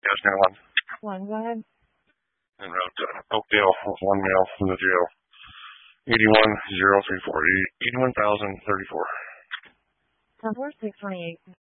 Yes, ma'am. One, go ahead. En route to Oakdale with one male from the jail. 81034. 81,034. 628.